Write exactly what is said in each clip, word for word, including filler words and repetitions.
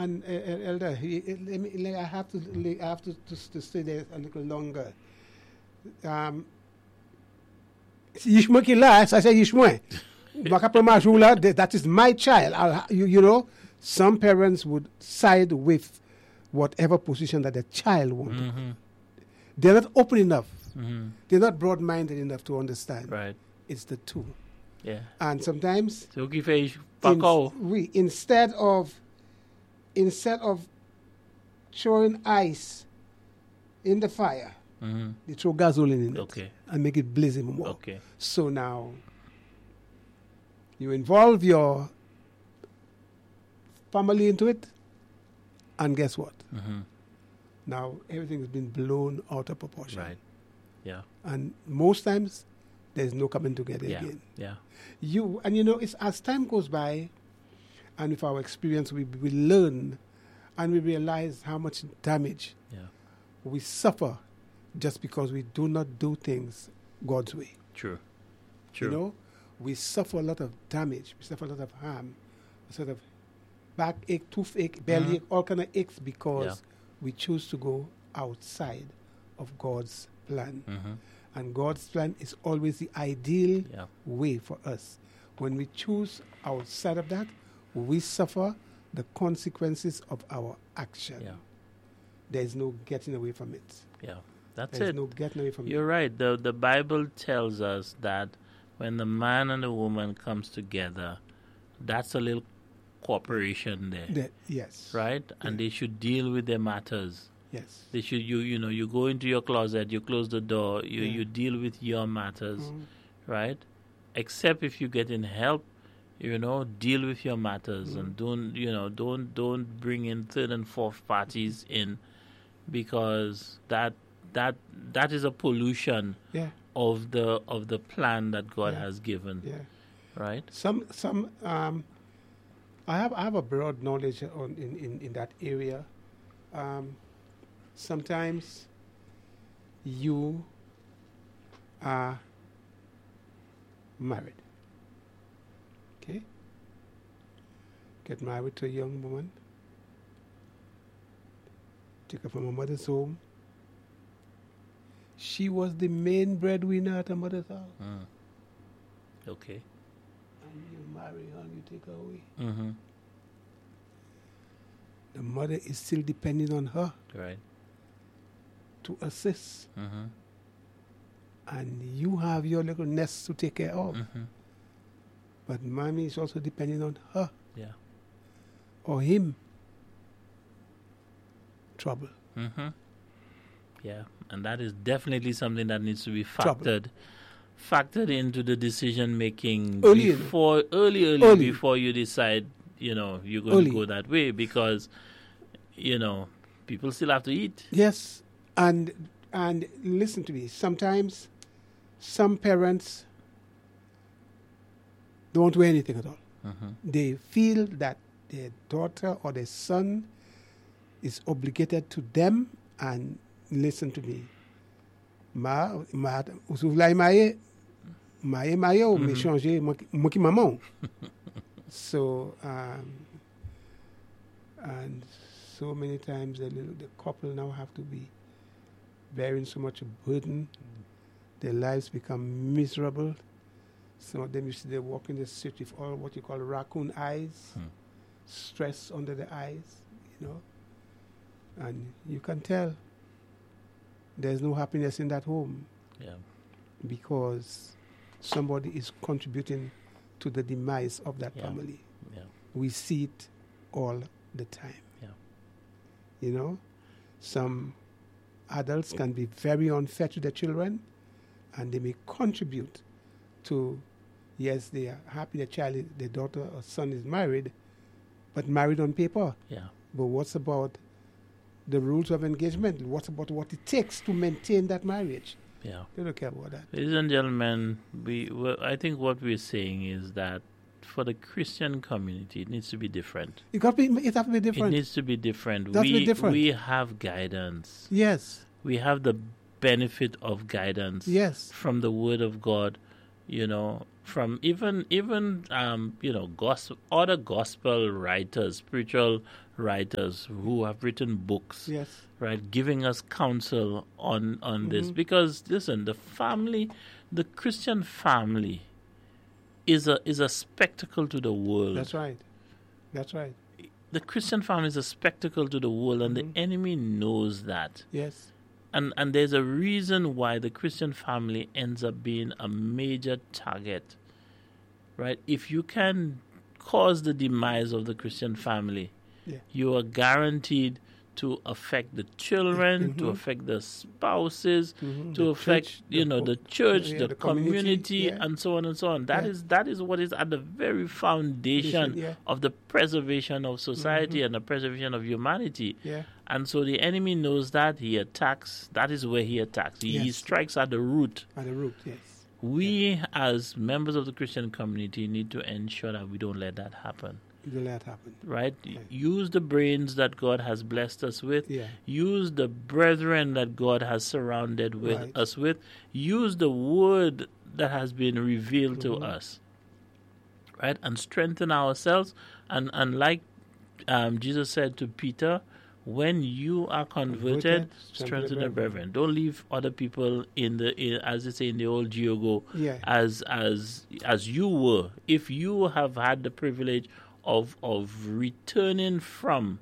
and uh, uh, Elder, he, uh, let me, let, I have to, I have to, to, to stay there a little longer. Um, Yishmo ki la, I say Yishmo. That is my child. I'll, you, you know, some parents would side with whatever position that the child wants. Mm-hmm. They're not open enough. Mm-hmm. They're not broad-minded enough to understand. Right. It's the two. Yeah. And sometimes, So give a in, we instead of instead of throwing ice in the fire, mm-hmm. they throw gasoline in Okay. it and make it blazing more. Okay. So now you involve your family into it, and guess what? Mm-hmm. Now everything has been blown out of proportion. Right. Yeah. And most times there's no coming together Yeah. again. Yeah. You and you know, it's as time goes by, and with our experience, we we learn, and we realize how much damage Yeah. we suffer just because we do not do things God's way. True. True. You know, we suffer a lot of damage. We suffer a lot of harm, a sort of backache, toothache, bellyache, all kind of aches because Yeah. we choose to go outside of God's plan. Mm-hmm. And God's plan is always the ideal Yeah. way for us. When we choose outside of that, we suffer the consequences of our action. Yeah. There is no getting away from it. Yeah. That's There's it. no getting away from You're it. right. The the Bible tells us that when the man and the woman comes together, that's a little cooperation there. The- yes. Right? And they should deal with their matters. Yes. They should you you know, you go into your closet, you close the door, you, Yeah. you deal with your matters, Mm. right? Except if you get in help, you know, deal with your matters Mm. and don't you know, don't don't bring in third and fourth parties in, because that that that is a pollution Yeah. of the of the plan that God Yeah. has given. Yeah. Right? Some some um I have I have a broad knowledge on in, in, in that area. Um, sometimes you are married. Okay? Get married to a young woman. Take her from her mother's home. She was the main breadwinner at her mother's house. Mm. Okay. And you marry her and you take her away. Mm-hmm. The mother is still depending on her Right. to assist. Mm-hmm. And you have your little nest to take care of. Mm-hmm. But mommy is also depending on her Yeah. or him. Trouble. Mm-hmm. Yeah, and that is definitely something that needs to be Trouble. factored factored into the decision making Early, before early, early, Early. before you decide, you know, you're going Early. to go that way, because, you know, people still have to eat. Yes. And and listen to me. Sometimes some parents don't do anything at all. Mm-hmm. They feel that their daughter or their son is obligated to them. And listen to me. Ma, ma, usuflai maye, maye maye ou me changer moi ki maman. So um, and so many times the little, the couple now have to be bearing so much burden. Their lives become miserable. Some of them, you see, they walk in the street with all what you call raccoon eyes, Hmm. stress under the eyes, you know. And you can tell there's no happiness in that home Yeah. because somebody is contributing to the demise of that Yeah. family. Yeah. We see it all the time. Yeah. You know, some adults can be very unfair to their children, and they may contribute to, yes, they are happy their child, is, their daughter or son is married, but married on paper. Yeah. But what's about the rules of engagement? What about what it takes to maintain that marriage? Yeah. They don't care about that. Ladies and gentlemen, we well, I think what we're saying is that for the Christian community, it needs to be different. It got to be, it has to be It different. needs to be different. It has to we be different. we have guidance. Yes, We have the benefit of guidance yes, from the Word of God, you know, from even even um, you know gospel, other gospel writers, spiritual writers who have written books, Yes. right, giving us counsel on on this. Mhm. Because listen, the family, the Christian family, is a is a spectacle to the world. That's right. That's right. The Christian family is a spectacle to the world, and Mhm. the enemy knows that. Yes. And and there's a reason why the Christian family ends up being a major target, right? If you can cause the demise of the Christian family, Yeah. you are guaranteed to affect the children, to Mhm. affect the spouses, Mhm. to The affect church, you the know co- the church, yeah, the, the community, community, yeah. and so on and so on. That Yeah. is that is what is at the very foundation Yeah. of the preservation of society Mhm. and the preservation of humanity. Yeah. And so the enemy knows that. He attacks. That is where he attacks. He, he Yes. strikes at the root. At the root. Yes. We, as members of the Christian community, need to ensure that we don't let that happen. Don't let that happen. Right? Yeah. Use the brains that God has blessed us with. Yeah. Use the brethren that God has surrounded with Right. us with. Use the word that has been revealed Mhm. to us. Right? And strengthen ourselves. And, and like um, Jesus said to Peter, when you are converted, Converted, strengthen the brethren. brethren. Don't leave other people in the, in, as they say in the old Geogo, Yeah. as as as you were. If you have had the privilege of of returning from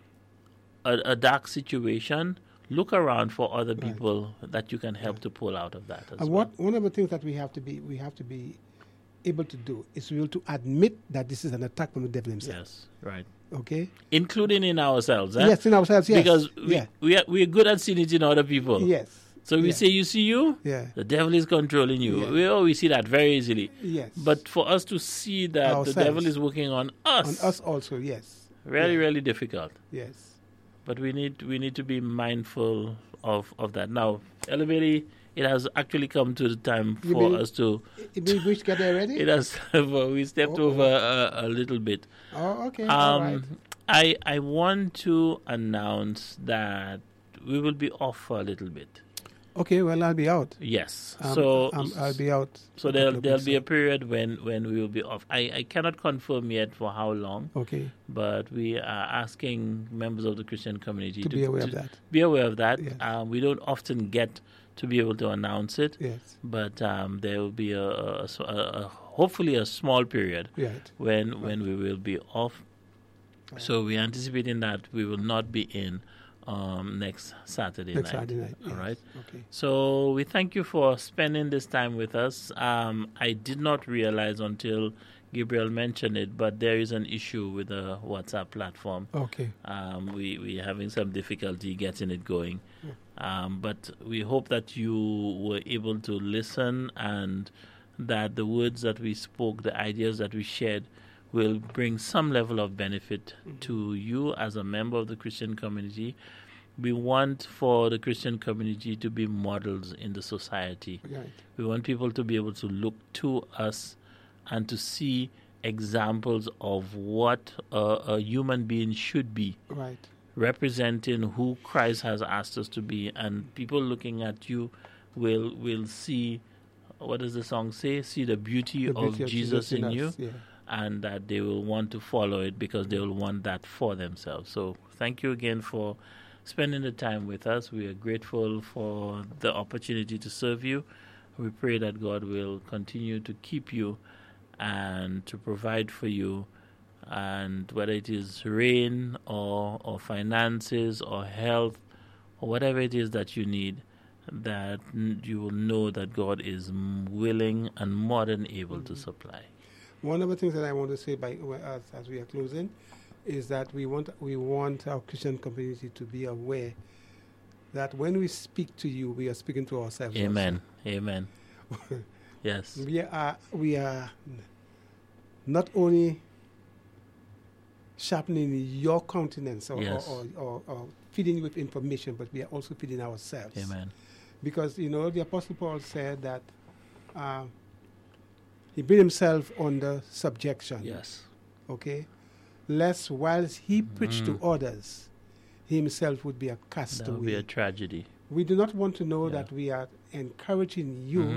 a, a dark situation, look around for other Right. people that you can help Yeah. to pull out of that as And well. what one of the things that we have to be we have to be able to do is we to admit that this is an attack from the devil himself. Yes, right. Okay. Including in ourselves, eh? Yes, in ourselves. Yes. Because we, yeah. we are we are good at seeing it in other people. Yes. So we yeah. say, you see you, Yeah. the devil is controlling you. Yeah. We always see that very easily. Yes. But for us to see that Ourselves. the devil is working on us, on us also. Yes. really, Yeah. really difficult. Yes. But we need we need to be mindful of, of that. Now, Elabeli, it has actually come to the time You for mean- us to. It means we should get there already. It has. We stepped Uh-oh. over a, a little bit. Oh, okay. All right. Um, I I want to announce that we will be off for a little bit. Okay. Well, I'll be out. Yes. Um, so um, I'll be out. So a there'll couple of there'll weeks be a out. period when, when we will be off. I, I cannot confirm yet for how long, Okay. but we are asking members of the Christian community To be aware of that. Be aware of that. Yes. Um, we don't often get to be able to announce it, Yes. but um, there will be a, a, a, a hopefully a small period Right. when when we will be off. Right. So we're anticipating that we will not be in um, next Saturday Next night. Saturday night. All yes. right. Okay. So we thank you for spending this time with us. Um, I did not realize until Gabriel mentioned it, but there is an issue with the WhatsApp platform. Okay. Um, we we are having some difficulty getting it going, Yeah. um, but we hope that you were able to listen and that the words that we spoke, the ideas that we shared, will bring some level of benefit Mhm. to you as a member of the Christian community. We want for the Christian community to be models in the society. Right. We want people to be able to look to us and to see examples of what a, a human being should be, Right. representing who Christ has asked us to be. And people looking at you will will see, what does the song say? See the beauty, The beauty of, Jesus, in us, you, Yeah. and that they will want to follow it because they will want that for themselves. So thank you again for spending the time with us. We are grateful for the opportunity to serve you. We pray that God will continue to keep you and to provide for you, and whether it is rain or or finances or health or whatever it is that you need, that you will know that God is willing and more than able to supply. One of the things that I want to say by as, as we are closing is that we want we want our Christian community to be aware that when we speak to you, we are speaking to ourselves. Amen. Amen. also. Yes. We are we are not only sharpening your countenance or, Yes. or, or, or, or feeding you with information, but we are also feeding ourselves. Amen. Because, you know, the Apostle Paul said that uh, he bring himself under subjection. Yes. Okay? Lest whilst he preached Mm. to others, he himself would be a That would be castaway. a tragedy. We do not want to know Yeah. that we are encouraging you Mhm.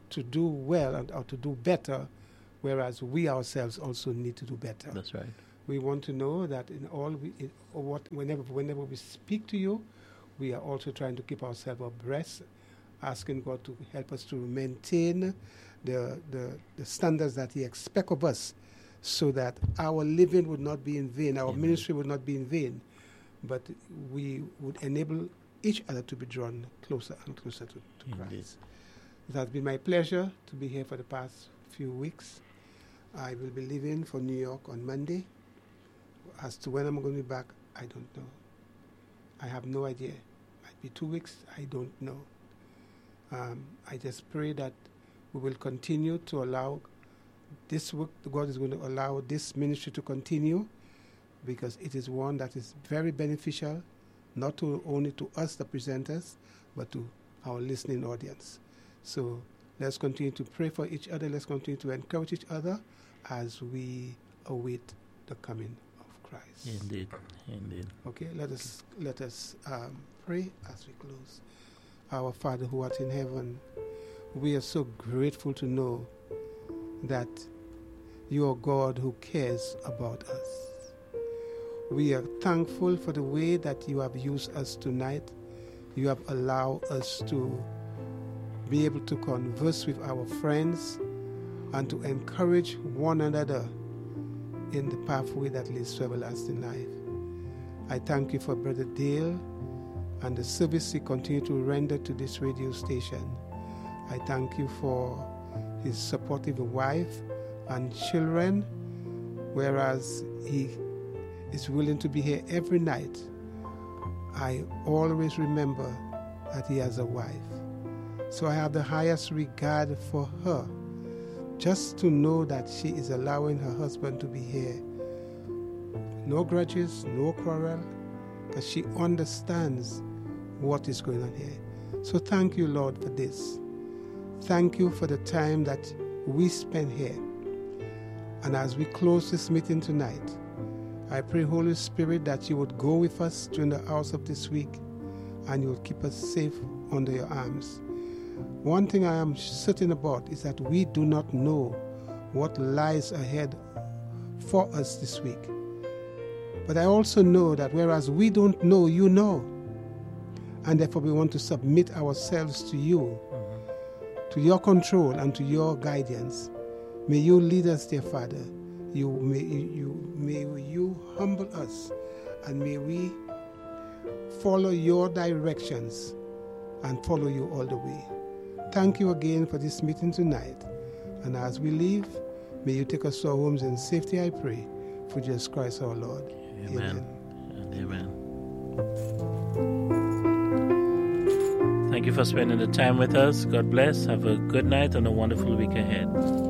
to do well and, or to do better, whereas we ourselves also need to do better. That's right. We want to know that in all we, in, or what, whenever, whenever we speak to you, we are also trying to keep ourselves abreast, asking God to help us to maintain the, the, the standards that He expects of us, so that our living would not be in vain, our Amen. ministry would not be in vain, but we would enable each other to be drawn closer and closer to, to Christ. It has been my pleasure to be here for the past few weeks. I will be leaving for New York on Monday. As to when I'm going to be back, I don't know. I have no idea. Might be two weeks, I don't know. Um, I just pray that we will continue to allow this work, God is going to allow this ministry to continue, because it is one that is very beneficial, not to only to us, the presenters, but to our listening audience. So let's continue to pray for each other. Let's continue to encourage each other as we await the coming of Christ. Indeed, indeed. Okay, let us let us um, pray as we close. Our Father who art in heaven, we are so grateful to know that you are God who cares about us. We are thankful for the way that you have used us tonight. You have allowed us to be able to converse with our friends and to encourage one another in the pathway that leads to everlasting life. I thank you for Brother Dale and the service he continues to render to this radio station. I thank you for his supportive wife and children, whereas he is willing to be here every night. I always remember that he has a wife. So I have the highest regard for her, just to know that she is allowing her husband to be here. No grudges, no quarrel, because she understands what is going on here. So thank you, Lord, for this. Thank you for the time that we spend here. And as we close this meeting tonight, I pray, Holy Spirit, that you would go with us during the hours of this week and you would keep us safe under your arms. One thing I am certain about is that we do not know what lies ahead for us this week. But I also know that whereas we don't know, you know. And therefore we want to submit ourselves to you, mm-hmm. to your control and to your guidance. May you lead us, dear Father. You may you may you humble us, and may we follow your directions and follow you all the way. Thank you again for this meeting tonight. And as we leave, may you take us to our homes in safety, I pray, for Jesus Christ our Lord. Amen. Amen. And amen. Thank you for spending the time with us. God bless. Have a good night and a wonderful week ahead.